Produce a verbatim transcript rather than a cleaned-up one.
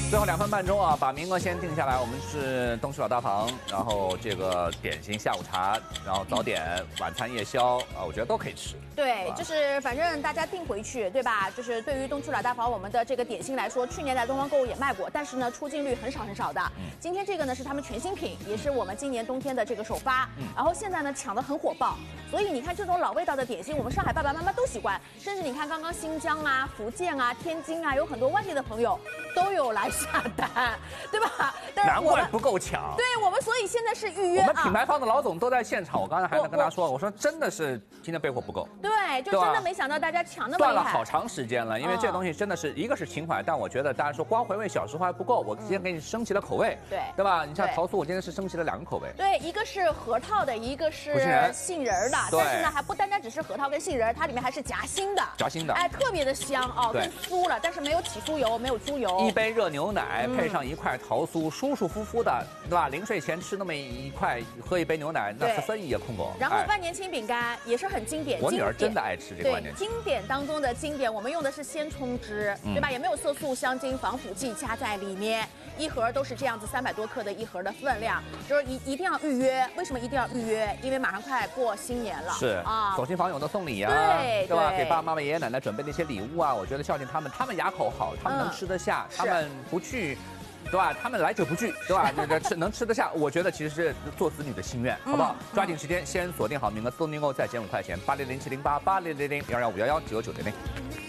最后两分半钟啊，把名额先定下来。我们是东区老大房，然后这个点心、下午茶，然后早点、晚餐、夜宵啊，我觉得都可以吃。 对，就是反正大家订回去，对吧？就是对于东区老大房我们的这个点心来说，去年在东方购物也卖过，但是呢，出镜率很少很少的。嗯、今天这个呢是他们全新品，也是我们今年冬天的这个首发。嗯、然后现在呢抢得很火爆，所以你看这种老味道的点心，我们上海爸爸妈妈都喜欢，甚至你看刚刚新疆啊、福建啊、天津啊，有很多外地的朋友都有来下单，对吧？但是难怪不够抢。 对我们，所以现在是预约。 我们品牌方的老总都在现场，我刚才还在跟他说，我说真的是今天备货不够。 对，就真的没想到大家抢那么厉害。 断了好长时间了，因为这东西真的是一个是情怀，但我觉得大家说光回味小时候还不够，我今天给你升级了口味， 对对吧？你像桃酥，我今天是升级了两个口味。 对，一个是核桃的，一个是杏仁的，但是呢还不单单只是核桃跟杏仁，它里面还是夹心的， 夹心的， 哎，特别的香哦，更酥了，但是没有起酥油，没有猪油。 一杯热牛奶配上一块桃酥，舒舒服服的，对吧？临睡前吃那么一块，喝一杯牛奶，那是分一夜空过。 然后万年青饼干也是很经典， 我女儿真的爱吃这个万年青。 经典当中的经典，我们用的是鲜葱汁，对吧？也没有色素、香精、防腐剂加在里面，一盒都是这样子，三百多克的一盒的分量，就是一一定要预约。为什么一定要预约？因为马上快过新年了， 是啊，走亲访友的送礼啊， 对对吧？给爸爸妈妈、爷爷奶奶准备的一些礼物啊，我觉得孝敬他们，他们牙口好，他们能吃得下，他们不去。对吧？他们来者不拒，对吧？那个吃能吃得下，我觉得其实是做子女的心愿，好不好？抓紧时间，先锁定好名额，都能够再减五块钱，八零零七零八八零零零幺幺五幺幺九九零零。